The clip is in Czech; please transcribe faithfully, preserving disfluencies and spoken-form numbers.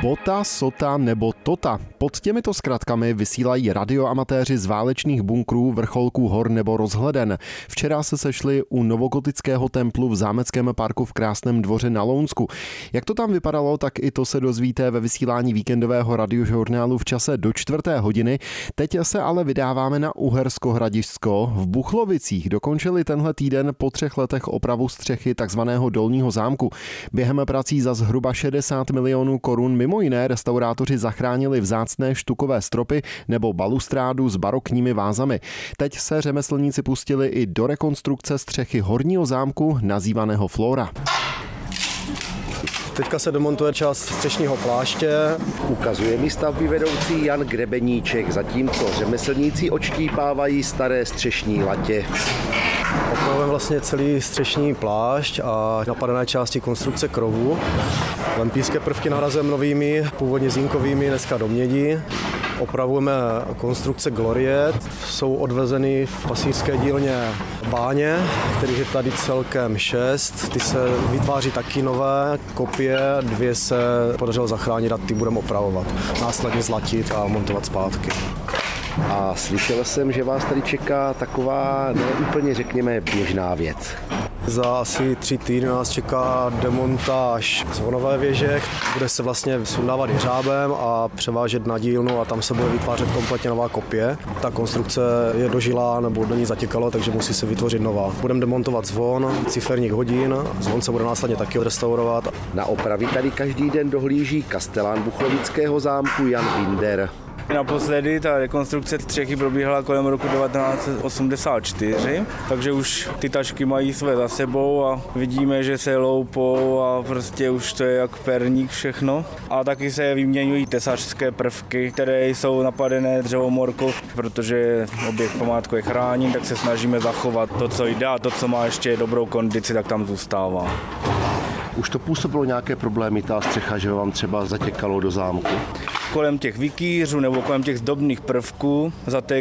Bota, Sota nebo Tota. Pod těmito zkratkami vysílají radioamatéři z válečných bunkrů, vrcholků hor nebo rozhleden. Včera se sešli u novogotického templu v zámeckém parku v Krásném Dvoře na Lounsku. Jak to tam vypadalo, tak i to se dozvíte ve vysílání víkendového radiožurnálu v čase do čtvrté hodiny. Teď se ale vydáváme na Uhersko Hradišťsko. V Buchlovicích dokončili tenhle týden po třech letech opravu střechy takzvaného Dolního zámku. Během prací za zhruba šedesát milionů korun mimo jiné restaurátoři zachránili vzácné štukové stropy nebo balustrádu s barokními vázami. Teď se řemeslníci pustili i do rekonstrukce střechy horního zámku nazývaného Flora. Teďka se demontuje část střešního pláště. Ukazuje mi stavby vedoucí Jan Grebeníček, zatímco řemeslníci odštípávají staré střešní latě. Opravujeme vlastně celý střešní plášť a napadené části konstrukce krovu. Lempířské prvky nahrazujeme novými, původně zinkovými, dneska do mědi. Opravujeme konstrukce gloriet, jsou odvezeny v pasířské dílně báně, kterých je tady celkem šest. Ty se vytváří taky nové kopie, dvě se podařilo zachránit a ty budeme opravovat. Následně zlatit a montovat zpátky. A slyšel jsem, že vás tady čeká taková neúplně, řekněme, běžná věc. Za asi tři týdny nás čeká demontáž zvonové věže, bude se vlastně sundávat jeřábem a převážet na dílnu a tam se bude vytvářet kompletně nová kopie. Ta konstrukce je dožilá nebo do ní zatěkalo, takže musí se vytvořit nová. Budeme demontovat zvon, ciferník hodin, zvon se bude následně taky restaurovat. Na opravy tady každý den dohlíží kastelán Buchlovického zámku Jan Binder. Naposledy ta rekonstrukce střechy probíhala kolem roku devatenáct osmdesát čtyři, takže už ty tašky mají své za sebou a vidíme, že se loupou a prostě už to je jak perník všechno. A taky se vyměňují tesařské prvky, které jsou napadené dřevomorkou, protože objekt památku je chráněn, tak se snažíme zachovat to, co jde a to, co má ještě dobrou kondici, tak tam zůstává. Už to působilo nějaké problémy, ta střecha, že vám třeba zatěkalo do zámku? Kolem těch vikýřů nebo kolem těch zdobných prvků zatékalo